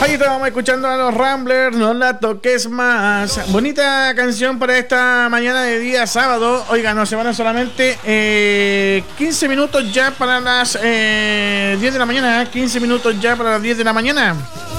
Ahí estábamos escuchando a los Ramblers, no la toques más. Bonita canción para esta mañana de día sábado. Oiga, no se van a solamente 15 minutos ya para las 10 de la mañana. 15 minutos ya para las 10 de la mañana.